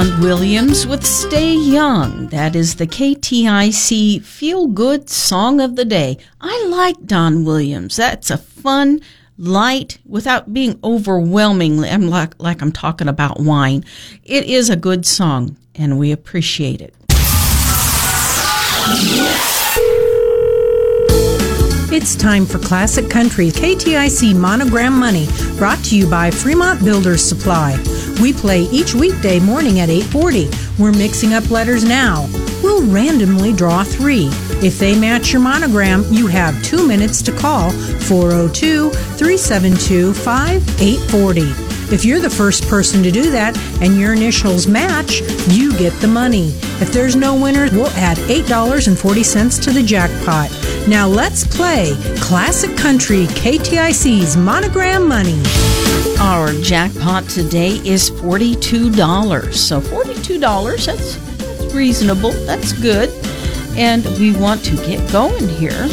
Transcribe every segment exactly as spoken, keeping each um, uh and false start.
Don Williams with Stay Young. That is the K T I C Feel Good Song of the Day. I like Don Williams. That's a fun, light, without being overwhelmingly, I'm like, like I'm talking about wine. It is a good song, and we appreciate it. It's time for Classic Country K T I C Monogram Money, brought to you by Fremont Builders Supply. We play each weekday morning at eight forty. We're mixing up letters now. We'll randomly draw three. If they match your monogram, you have two minutes to call four oh two, three seven two, five eight four oh. If you're the first person to do that and your initials match, you get the money. If there's no winner, we'll add eight dollars and forty cents to the jackpot. Now let's play Classic Country K T I C's Monogram Money. Our jackpot today is forty-two dollars. So forty-two dollars, that's, that's reasonable. That's good. And we want to get going here.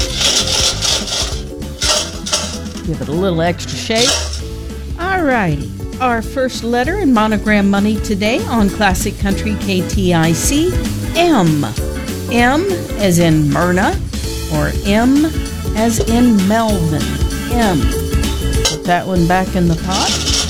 Give it a little extra shake. All righty. Our first letter in Monogram Money today on Classic Country K T I C, M. M as in Myrna, or M as in Melvin. M. Put that one back in the pot.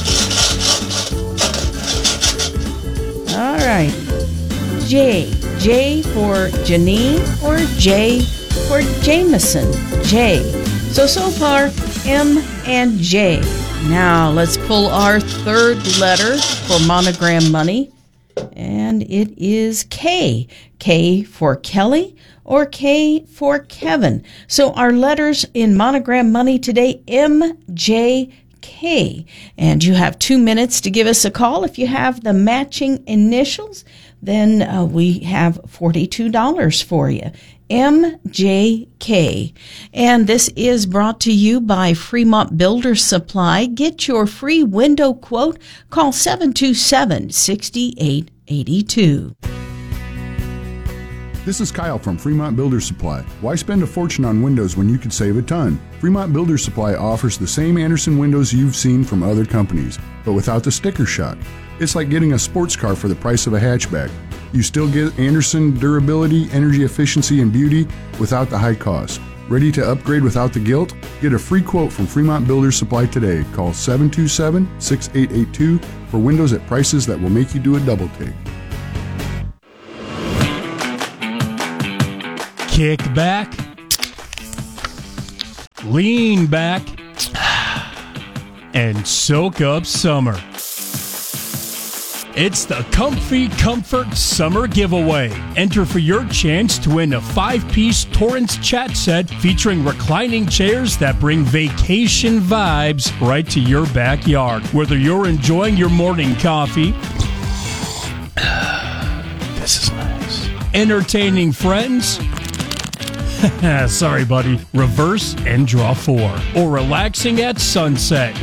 All right. J. J for Janine, or J for Jameson. J. So, so far, M and J. Now, let's pull our third letter for Monogram Money, and it is K. K for Kelly, or K for Kevin. So our letters in Monogram Money today, M, J, K. And you have two minutes to give us a call. If you have the matching initials, then uh, we have forty-two dollars for you. M J K. And this is brought to you by Fremont Builders Supply. Get your free window quote. Call seven two seven, six eight eight two. This is Kyle from Fremont Builders Supply. Why spend a fortune on windows when you could save a ton? Fremont Builders Supply offers the same Andersen windows you've seen from other companies, but without the sticker shock. It's like getting a sports car for the price of a hatchback. You still get Andersen durability, energy efficiency, and beauty without the high cost. Ready to upgrade without the guilt? Get a free quote from Fremont Builders Supply today. Call seven two seven, six eight eight two for windows at prices that will make you do a double take. Kick back, lean back, and soak up summer. It's the Comfy Comfort Summer Giveaway. Enter for your chance to win a five-piece Torrance chat set featuring reclining chairs that bring vacation vibes right to your backyard. Whether you're enjoying your morning coffee, this is nice, entertaining friends, sorry, buddy. Reverse and draw four. Or relaxing at sunset.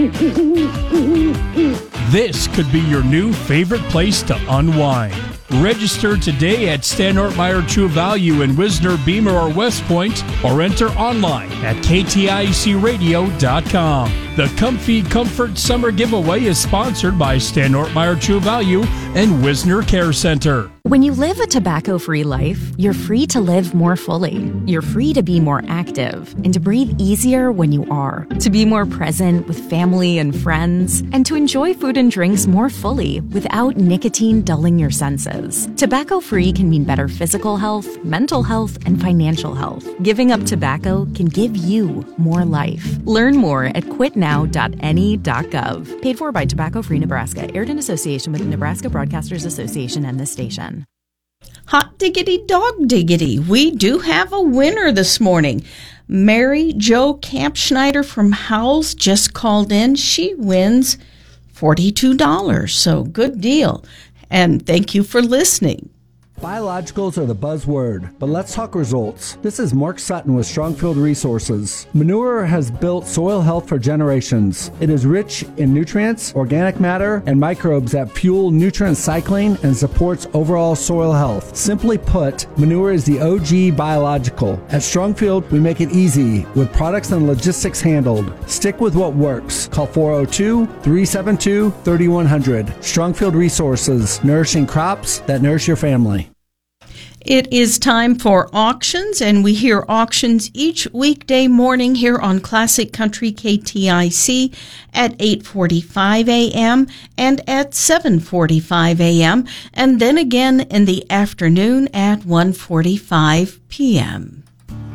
This could be your new favorite place to unwind. Register today at Stan Ortmeyer True Value in Wisner, Beamer, or West Point, or enter online at K T I C radio dot com. The Comfy Comfort Summer Giveaway is sponsored by Stan Ortmeyer True Value and Wisner Care Center. When you live a tobacco-free life, you're free to live more fully. You're free to be more active and to breathe easier when you are, to be more present with family and friends, and to enjoy food and drinks more fully without nicotine dulling your senses. Tobacco-free can mean better physical health, mental health, and financial health. Giving up tobacco can give you more life. Learn more at quit now dot N E dot gov. Paid for by Tobacco Free Nebraska. Aired in association with the Nebraska Broadcasters Association and this station. Hot diggity dog diggity. We do have a winner this morning. Mary Jo Kampschneider from Howells just called in. She wins forty-two dollars. So good deal. And thank you for listening. Biologicals are the buzzword, but let's talk results. This is Mark Sutton with Strongfield Resources. Manure has built soil health for generations. It is rich in nutrients, organic matter, and microbes that fuel nutrient cycling and supports overall soil health. Simply put, manure is the O G biological. At Strongfield, we make it easy with products and logistics handled. Stick with what works. Call four oh two, three seven two, three one zero zero. Strongfield Resources, nourishing crops that nourish your family. It is time for auctions, and we hear auctions each weekday morning here on Classic Country K T I C at eight forty-five a.m. and at seven forty-five a.m., and then again in the afternoon at one forty-five p.m.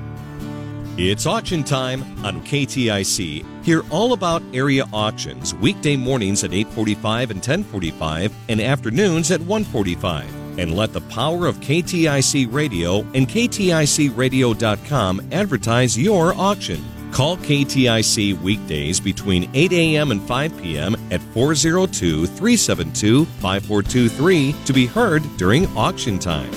It's auction time on K T I C. Hear all about area auctions weekday mornings at eight forty-five and ten forty-five and afternoons at one forty-five. And let the power of K T I C Radio and K T I C radio dot com advertise your auction. Call K T I C weekdays between eight a.m. and five p.m. at four oh two, three seven two, five four two three to be heard during auction time.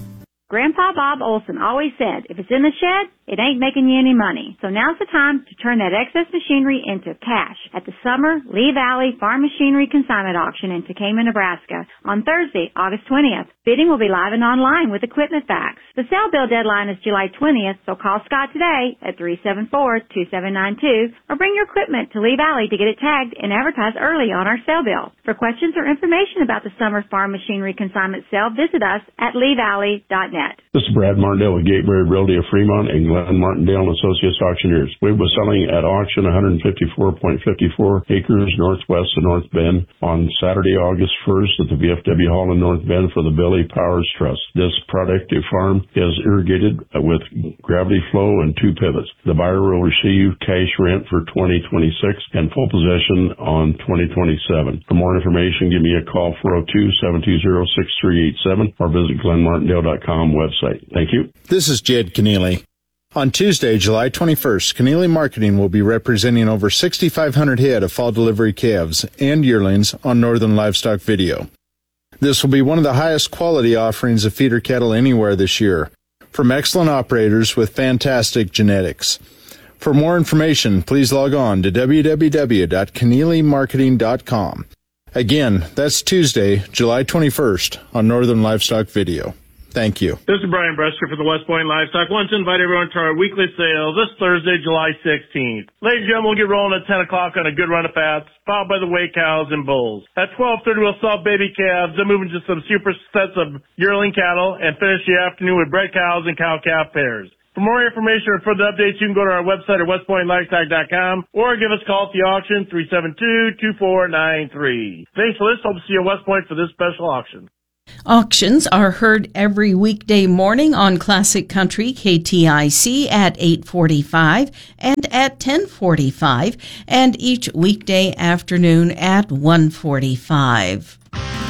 Grandpa Bob Olson always said, if it's in the shed, it ain't making you any money. So now's the time to turn that excess machinery into cash at the Summer Lee Valley Farm Machinery Consignment Auction in Tekamah, Nebraska on Thursday, August twentieth. Bidding will be live and online with equipment facts. The sale bill deadline is July twentieth, so call Scott today at three seven four, two seven nine two or bring your equipment to Lee Valley to get it tagged and advertised early on our sale bill. For questions or information about the Summer Farm Machinery Consignment Sale, visit us at lee valley dot net. This is Brad Martindale with Gateway Realty of Fremont and Glenn Martindale and Associates Auctioneers. We were selling at auction one hundred fifty-four point five four acres northwest of North Bend on Saturday, August first at the V F W Hall in North Bend for the Billy Powers Trust. This productive farm is irrigated with gravity flow and two pivots. The buyer will receive cash rent for twenty twenty-six and full possession on twenty twenty-seven. For more information, give me a call four oh two, seven two zero, six three eight seven or visit glenn martindale dot com website. Thank you. This is Jed Keneally. On Tuesday, July twenty-first, Keneally Marketing will be representing over sixty-five hundred head of fall delivery calves and yearlings on Northern Livestock Video. This will be one of the highest quality offerings of feeder cattle anywhere this year, from excellent operators with fantastic genetics. For more information, please log on to w w w dot keneally marketing dot com. Again, that's Tuesday, July twenty-first on Northern Livestock Video. Thank you. This is Brian Brester for the West Point Livestock. I want to invite everyone to our weekly sale this Thursday, July sixteenth. Ladies and gentlemen, we'll get rolling at ten o'clock on a good run of fats, followed by the weigh cows and bulls. At twelve thirty, we'll sell baby calves, then move into some super sets of yearling cattle, and finish the afternoon with bred cows and cow-calf pairs. For more information or further updates, you can go to our website at west point livestock dot com or give us a call at the auction, three seven two, two four nine three. Thanks for this. Hope to see you at West Point for this special auction. Auctions are heard every weekday morning on Classic Country K T I C at eight forty-five and at ten forty-five, and each weekday afternoon at one forty-five.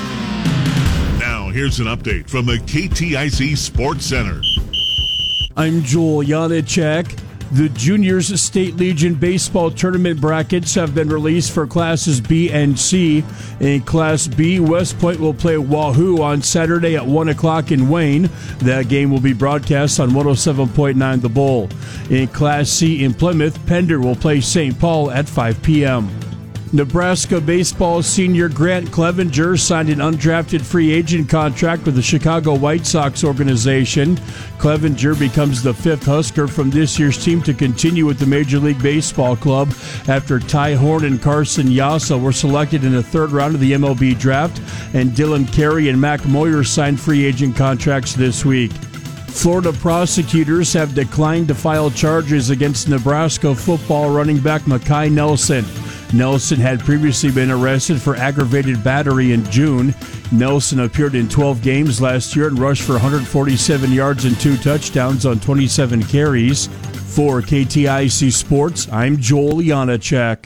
Now here's an update from the K T I C Sports Center. I'm Joel Janacek. The Juniors State Legion baseball tournament brackets have been released for classes B and C. In Class B, West Point will play Wahoo on Saturday at one o'clock in Wayne. That game will be broadcast on one oh seven point nine The Bull. In Class C in Plymouth, Pender will play Saint Paul at five p.m. Nebraska baseball senior Grant Clevenger signed an undrafted free agent contract with the Chicago White Sox organization. Clevenger becomes the fifth Husker from this year's team to continue with the Major League Baseball club after Ty Horn and Carson Yasa were selected in the third round of the M L B draft, and Dylan Carey and Mac Moyer signed free agent contracts this week. Florida prosecutors have declined to file charges against Nebraska football running back Makai Nelson. Nelson had previously been arrested for aggravated battery in June. Nelson appeared in twelve games last year and rushed for one hundred forty-seven yards and two touchdowns on twenty-seven carries. For K T I C Sports, I'm Joel Janacek.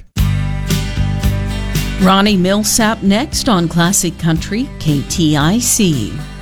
Ronnie Millsap next on Classic Country K T I C.